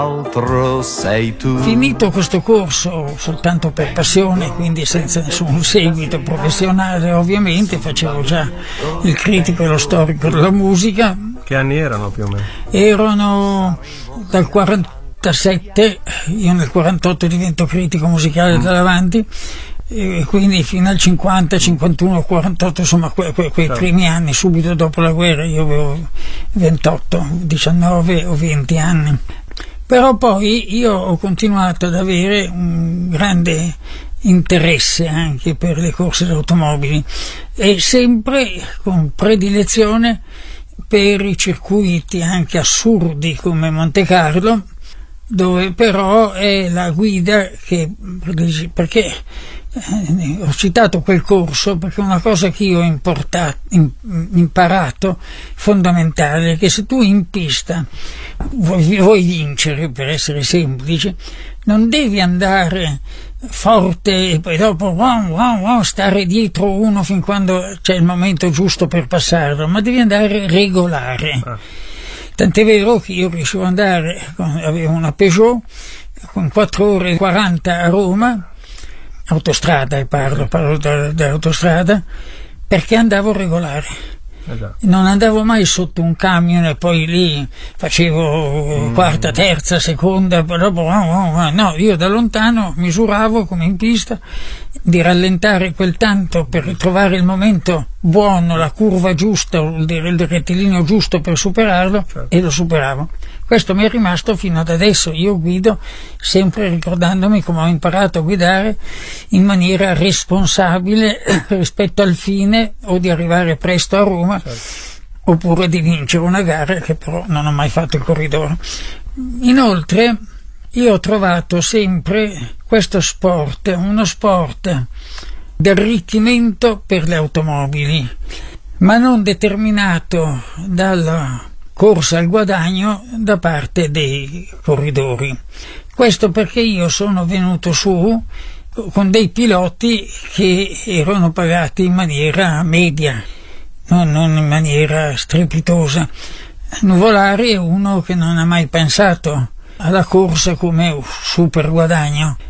Altro sei tu. Finito questo corso soltanto per passione, quindi senza nessun seguito professionale, ovviamente facevo già il critico e lo storico della musica. Che anni erano più o meno? Erano dal 47, io nel 48 divento critico musicale dall'avanti, e quindi fino al 50, 51, 48, insomma quei certo. Primi anni, subito dopo la guerra. Io avevo 28, 19 o 20 anni. Però poi io ho continuato ad avere un grande interesse anche per le corse d'automobili e sempre con predilezione per i circuiti anche assurdi come Monte Carlo, dove però è la guida che, perché ho citato quel corso perché una cosa che io ho imparato fondamentale è che se tu in pista vuoi vincere, per essere semplice, non devi andare forte e poi dopo stare dietro uno fin quando c'è il momento giusto per passarlo, ma devi andare regolare. Tant'è vero che io riuscivo ad andare, avevo una Peugeot con 4 ore e 40 a Roma, autostrada, parlo dell'autostrada, perché andavo regolare. Non andavo mai sotto un camion e poi lì facevo quarta, terza, seconda, dopo no, io da lontano misuravo come in pista di rallentare quel tanto per trovare il momento buono, la curva giusta, il rettilineo giusto per superarlo, certo. E lo superavo. Questo mi è rimasto fino ad adesso. Io guido sempre ricordandomi come ho imparato a guidare in maniera responsabile rispetto al fine o di arrivare presto a Roma, certo. Oppure di vincere una gara, che però non ho mai fatto il corridore. Inoltre io ho trovato sempre questo sport, uno sport di arricchimento per le automobili, ma non determinato dalla corsa al guadagno da parte dei corridori. Questo perché io sono venuto su con dei piloti che erano pagati in maniera media, non in maniera strepitosa. Nuvolari è uno che non ha mai pensato alla corsa come super guadagno,